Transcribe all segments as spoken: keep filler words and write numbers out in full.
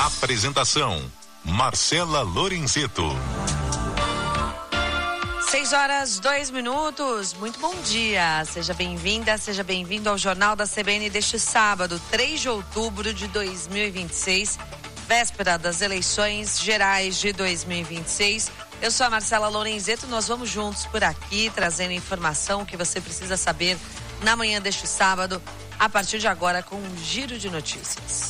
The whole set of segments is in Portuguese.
Apresentação: Marcela Lorenzeto. Seis horas, dois minutos. Muito bom dia. Seja bem-vinda, seja bem-vindo ao Jornal da C B N deste sábado, três de outubro de dois mil e vinte e seis, véspera das eleições gerais de dois mil e vinte e seis. Eu sou a Marcela Lorenzeto, nós vamos juntos por aqui, trazendo informação que você precisa saber na manhã deste sábado, a partir de agora com um giro de notícias.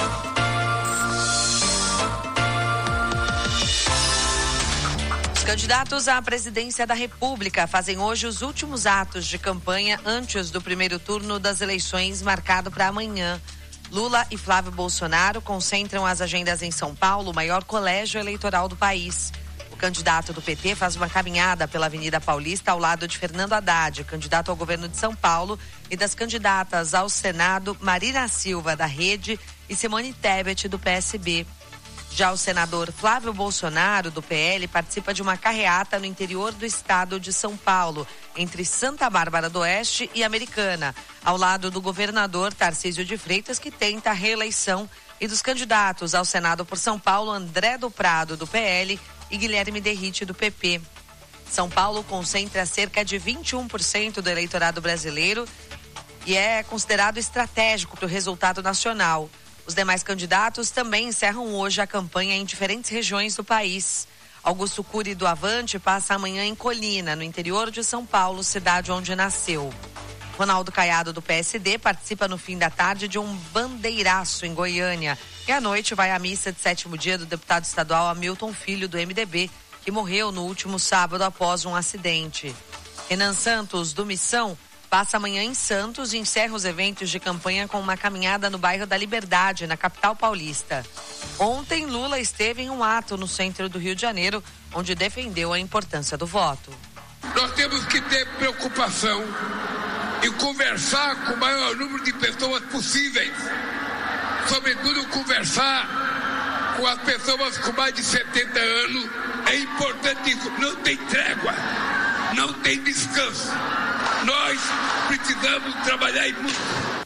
Os candidatos à presidência da República fazem hoje os últimos atos de campanha antes do primeiro turno das eleições marcado para amanhã. Lula e Flávio Bolsonaro concentram as agendas em São Paulo, o maior colégio eleitoral do país. O candidato do P T faz uma caminhada pela Avenida Paulista ao lado de Fernando Haddad, candidato ao governo de São Paulo, e das candidatas ao Senado, Marina Silva, da Rede, e Simone Tebet, do P S B. Já o senador Flávio Bolsonaro, do P L, participa de uma carreata no interior do estado de São Paulo, entre Santa Bárbara do Oeste e Americana, ao lado do governador Tarcísio de Freitas, que tenta a reeleição, e dos candidatos ao Senado por São Paulo, André do Prado, do P L, e Guilherme Derrite, do P P. São Paulo concentra cerca de vinte e um por cento do eleitorado brasileiro e é considerado estratégico para o resultado nacional. Os demais candidatos também encerram hoje a campanha em diferentes regiões do país. Augusto Cury, do Avante, passa amanhã em Colina, no interior de São Paulo, cidade onde nasceu. Ronaldo Caiado, do P S D, participa no fim da tarde de um bandeiraço em Goiânia. E à noite vai à missa de sétimo dia do deputado estadual Hamilton Filho, do M D B, que morreu no último sábado após um acidente. Renan Santos, do Missão, passa amanhã em Santos e encerra os eventos de campanha com uma caminhada no bairro da Liberdade, na capital paulista. Ontem, Lula esteve em um ato no centro do Rio de Janeiro, onde defendeu a importância do voto. Nós temos que ter preocupação e conversar com o maior número de pessoas possíveis. Sobretudo conversar com as pessoas com mais de setenta anos. É importante isso. Não tem trégua, não tem descanso. Nós precisamos trabalhar e muito.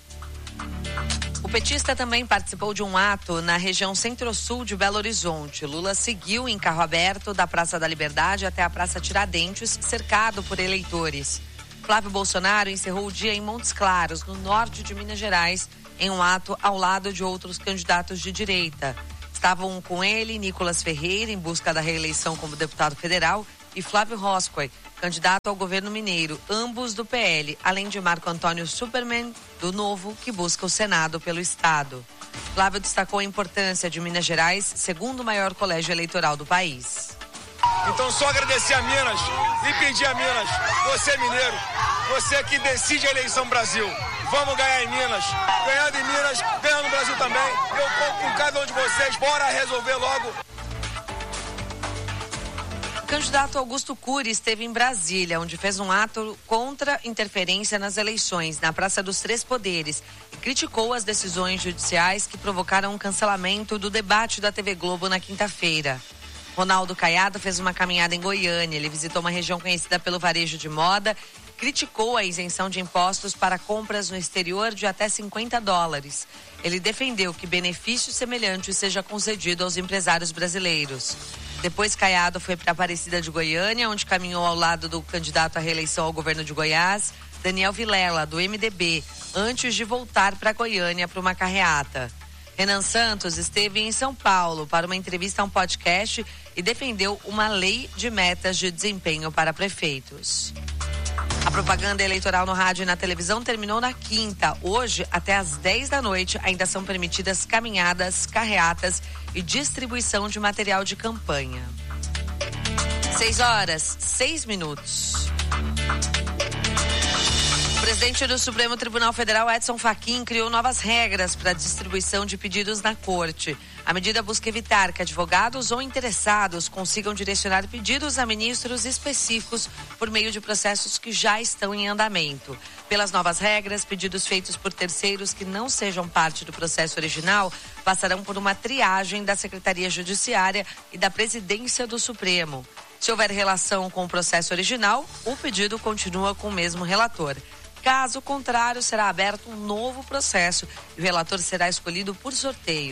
O petista também participou de um ato na região centro-sul de Belo Horizonte. Lula seguiu em carro aberto da Praça da Liberdade até a Praça Tiradentes, cercado por eleitores. Flávio Bolsonaro encerrou o dia em Montes Claros, no norte de Minas Gerais, em um ato ao lado de outros candidatos de direita. Estavam com ele Nicolas Ferreira, em busca da reeleição como deputado federal, e Flávio Roscoe, candidato ao governo mineiro, ambos do P L, além de Marco Antônio Superman, do Novo, que busca o Senado pelo estado. Flávio destacou a importância de Minas Gerais, segundo maior colégio eleitoral do país. Então só agradecer a Minas e pedir a Minas, você mineiro, você que decide a eleição Brasil. Vamos ganhar em Minas, ganhando em Minas, ganhando no Brasil também. Eu conto com cada um de vocês, bora resolver logo. O candidato Augusto Cury esteve em Brasília, onde fez um ato contra interferência nas eleições, na Praça dos Três Poderes, e criticou as decisões judiciais que provocaram o cancelamento do debate da T V Globo na quinta-feira. Ronaldo Caiado fez uma caminhada em Goiânia. Ele visitou uma região conhecida pelo varejo de moda, criticou a isenção de impostos para compras no exterior de até cinquenta dólares. Ele defendeu que benefício semelhante seja concedido aos empresários brasileiros. Depois, Caiado foi para Aparecida de Goiânia, onde caminhou ao lado do candidato à reeleição ao governo de Goiás, Daniel Vilela, do M D B, antes de voltar para Goiânia para uma carreata. Renan Santos esteve em São Paulo para uma entrevista a um podcast e defendeu uma lei de metas de desempenho para prefeitos. A propaganda eleitoral no rádio e na televisão terminou na quinta. Hoje, até às dez da noite, ainda são permitidas caminhadas, carreatas e distribuição de material de campanha. Seis horas, seis minutos. O presidente do Supremo Tribunal Federal, Edson Fachin, criou novas regras para a distribuição de pedidos na corte. A medida busca evitar que advogados ou interessados consigam direcionar pedidos a ministros específicos por meio de processos que já estão em andamento. Pelas novas regras, pedidos feitos por terceiros que não sejam parte do processo original passarão por uma triagem da Secretaria Judiciária e da Presidência do Supremo. Se houver relação com o processo original, o pedido continua com o mesmo relator. Caso contrário, será aberto um novo processo e o relator será escolhido por sorteio.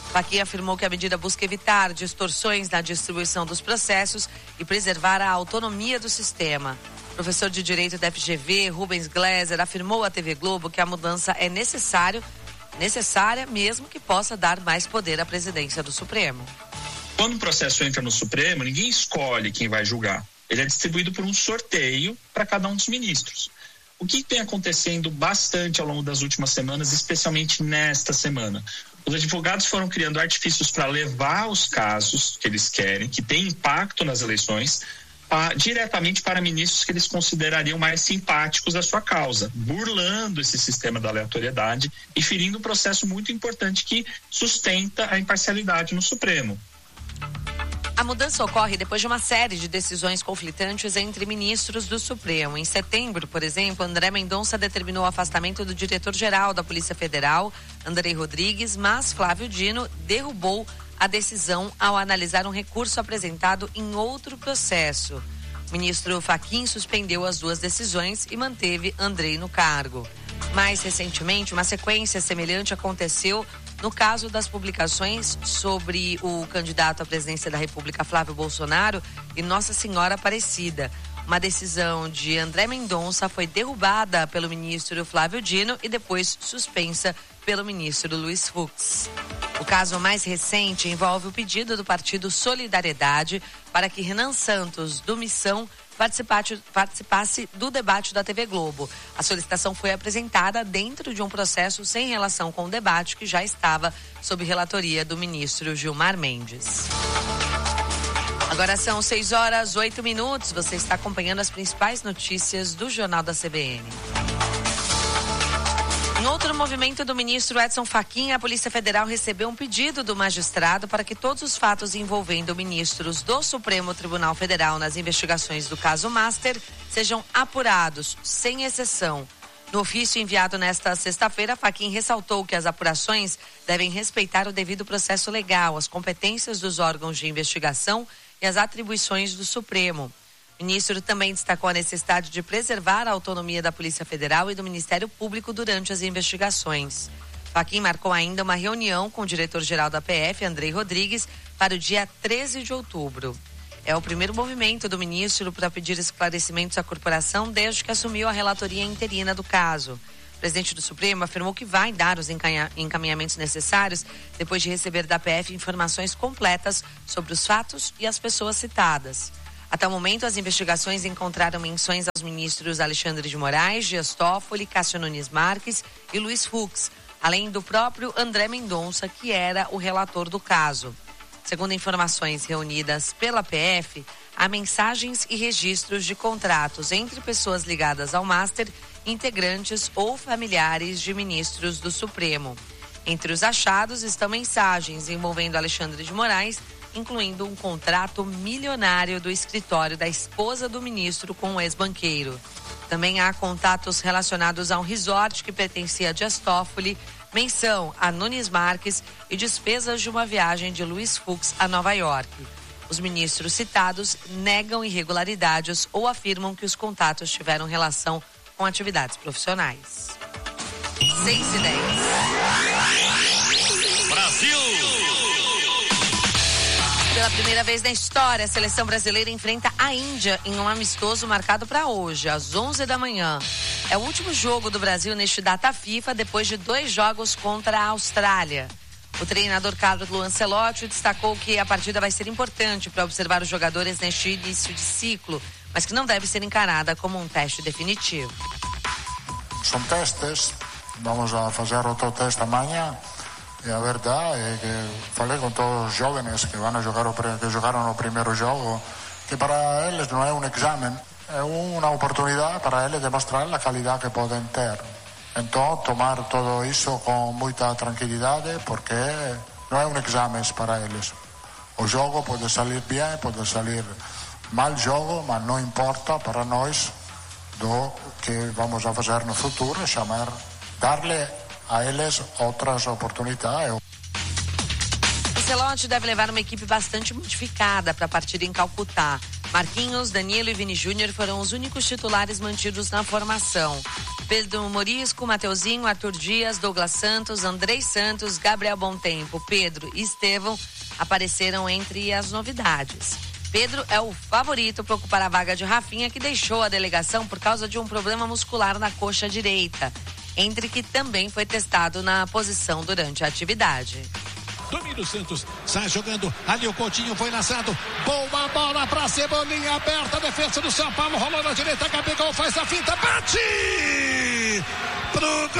Fachin afirmou que a medida busca evitar distorções na distribuição dos processos e preservar a autonomia do sistema. Professor de Direito da F G V, Rubens Gleiser, afirmou à T V Globo que a mudança é necessário, necessária mesmo que possa dar mais poder à presidência do Supremo. Quando o processo entra no Supremo, ninguém escolhe quem vai julgar. Ele é distribuído por um sorteio para cada um dos ministros. O que vem acontecendo bastante ao longo das últimas semanas, especialmente nesta semana? Os advogados foram criando artifícios para levar os casos que eles querem, que têm impacto nas eleições, a, diretamente para ministros que eles considerariam mais simpáticos à sua causa, burlando esse sistema da aleatoriedade e ferindo um processo muito importante que sustenta a imparcialidade no Supremo. A mudança ocorre depois de uma série de decisões conflitantes entre ministros do Supremo. Em setembro, por exemplo, André Mendonça determinou o afastamento do diretor-geral da Polícia Federal, Andrei Rodrigues, mas Flávio Dino derrubou a decisão ao analisar um recurso apresentado em outro processo. O ministro Fachin suspendeu as duas decisões e manteve Andrei no cargo. Mais recentemente, uma sequência semelhante aconteceu no caso das publicações sobre o candidato à presidência da República, Flávio Bolsonaro, e Nossa Senhora Aparecida. Uma decisão de André Mendonça foi derrubada pelo ministro Flávio Dino e depois suspensa pelo ministro Luiz Fux. O caso mais recente envolve o pedido do partido Solidariedade para que Renan Santos, do Missão, participasse, participasse do debate da T V Globo. A solicitação foi apresentada dentro de um processo sem relação com o debate que já estava sob relatoria do ministro Gilmar Mendes. Agora são seis horas, oito minutos. Você está acompanhando as principais notícias do Jornal da C B N. Em outro movimento do ministro Edson Fachin, a Polícia Federal recebeu um pedido do magistrado para que todos os fatos envolvendo ministros do Supremo Tribunal Federal nas investigações do caso Master sejam apurados, sem exceção. No ofício enviado nesta sexta-feira, Fachin ressaltou que as apurações devem respeitar o devido processo legal, as competências dos órgãos de investigação e as atribuições do Supremo. O ministro também destacou a necessidade de preservar a autonomia da Polícia Federal e do Ministério Público durante as investigações. Fachin marcou ainda uma reunião com o diretor-geral da P F, Andrei Rodrigues, para o dia treze de outubro. É o primeiro movimento do ministro para pedir esclarecimentos à corporação desde que assumiu a relatoria interina do caso. O presidente do Supremo afirmou que vai dar os encaminhamentos necessários depois de receber da P F informações completas sobre os fatos e as pessoas citadas. Até o momento, as investigações encontraram menções aos ministros Alexandre de Moraes, Dias Toffoli, Cássio Nunes Marques e Luiz Fux, além do próprio André Mendonça, que era o relator do caso. Segundo informações reunidas pela P F, há mensagens e registros de contratos entre pessoas ligadas ao Master, integrantes ou familiares de ministros do Supremo. Entre os achados estão mensagens envolvendo Alexandre de Moraes, incluindo um contrato milionário do escritório da esposa do ministro com um ex-banqueiro. Também há contatos relacionados a um resort que pertencia a Dias Toffoli, menção a Nunes Marques e despesas de uma viagem de Luiz Fux a Nova York. Os ministros citados negam irregularidades ou afirmam que os contatos tiveram relação com atividades profissionais. seis e dez. Brasil! Pela primeira vez na história, a seleção brasileira enfrenta a Índia em um amistoso marcado para hoje, às onze da manhã. É o último jogo do Brasil neste data FIFA, depois de dois jogos contra a Austrália. O treinador Carlo Ancelotti destacou que a partida vai ser importante para observar os jogadores neste início de ciclo, mas que não deve ser encarada como um teste definitivo. São testes, vamos a fazer outro teste amanhã. E a verdade é que falei com todos os jovens que vão jogar o, que jogaram o primeiro jogo, que para eles não é um exame, é uma oportunidade para eles de mostrar a qualidade que podem ter. Então, tomar tudo isso com muita tranquilidade, porque não é um exame para eles. O jogo pode sair bem, pode sair mal jogo, mas não importa para nós do que vamos a fazer no futuro, chamar, dar-lhe a eles outras oportunidades. Ancelotti deve levar uma equipe bastante modificada para a partida em Calcutá. Marquinhos, Danilo e Vini Júnior foram os únicos titulares mantidos na formação. Pedro Morisco, Mateuzinho, Arthur Dias, Douglas Santos, Andrei Santos, Gabriel Bontempo, Pedro e Estevão apareceram entre as novidades. Pedro é o favorito para ocupar a vaga de Rafinha, que deixou a delegação por causa de um problema muscular na coxa direita, entre que também foi testado na posição durante a atividade. Domínio Santos, sai jogando, ali o Coutinho foi lançado, boa bola pra Cebolinha, aberta a defesa do São Paulo, rolou na direita, Gabigol faz a finta, bate! Pro